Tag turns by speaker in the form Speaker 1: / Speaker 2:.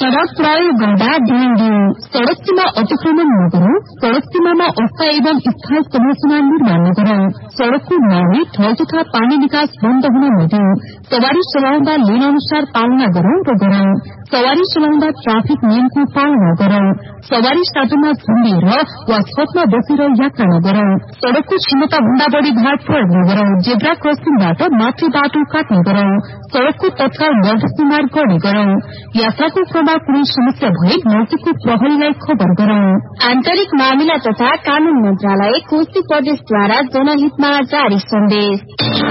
Speaker 1: सड़क प्रयोग गर्दा ध्यान दिऊ। सड़क सीमा अतिक्रमण नगरौं। सड़क सीमामा अस्थायी एवं स्थायी संरचना निर्माण नगरौं। सड़कको नाली थल तथा पानी निकास बन्द हुन नदिऊ। सवारी चलाउँदा लेन अनुसार पालना गरौं र गराउँ। सवारी चलाउँदा ट्राफिक नियमको पालना गरौं। सवारी साधनमा झुन्डिएर वा छतमा बसेर यात्रा नगरौं। सड़कको क्षमता भन्दा बढ़ी भार प्रयोग नगरौं। जेब्रा क्रसिङबाट माथि बाटो काट्ने गरौं। सड़कको तत्काल मध्यस्थीमार्ग गर्ने गरौं। यात्राको क्रममा कुनै समस्या भए नजिकको प्रहरीलाई खबर गरौं। आन्तरिक मामिला तथा कानून मन्त्रालय कोशी प्रदेशद्वारा जनहितमा जारी सन्देश।